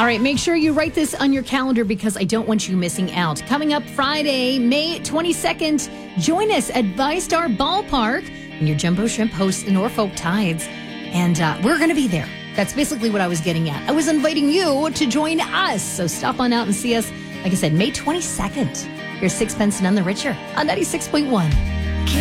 All right, make sure you write this on your calendar because I don't want you missing out. Coming up Friday, May 22nd, join us at ViStar Ballpark and your Jumbo Shrimp hosts the Norfolk Tides. And we're going to be there. That's basically what I was getting at. I was inviting you to join us. So stop on out and see us. Like I said, May 22nd. Here's Sixpence None the Richer on 96.1.